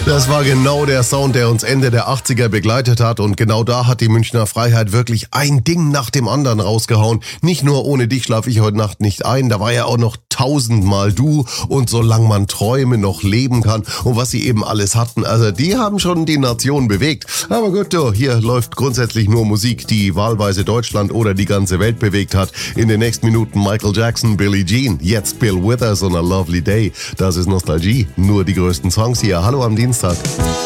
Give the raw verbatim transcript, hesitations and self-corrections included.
Das war genau der Sound, der uns Ende der achtziger begleitet hat, und genau da hat die Münchner Freiheit wirklich ein Ding nach dem anderen rausgehauen. Nicht nur Ohne dich schlaf ich heute Nacht nicht ein, da war ja auch noch Tausendmal du und Solange man Träume noch leben kann und was sie eben alles hatten. Also die haben schon die Nation bewegt. Aber gut, du, hier läuft grundsätzlich nur Musik, die wahlweise Deutschland oder die ganze Welt bewegt hat. In den nächsten Minuten Michael Jackson, Billie Jean, jetzt Bill Withers und A Lovely Day. Das ist Nostalgie, nur die größten Songs hier. Hallo am Dienstag.